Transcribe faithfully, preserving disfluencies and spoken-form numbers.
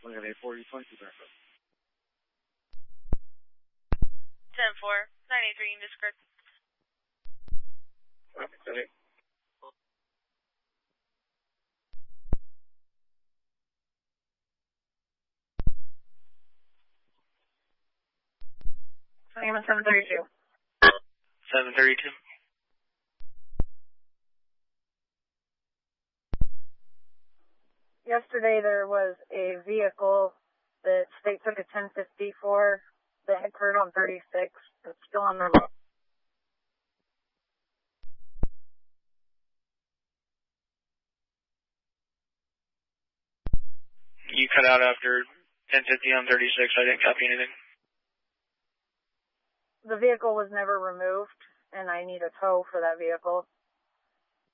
Look at eight four, you twenty-two backup. ten four, nine eight three, discard. Okay. Name is seven thirty-two. seven thirty-two. Yesterday there was a vehicle that state took a ten fifty for that occurred on thirty-six. It's still on their road. You cut out after ten fifty on thirty-six. I didn't copy anything. The vehicle was never removed, and I need a tow for that vehicle.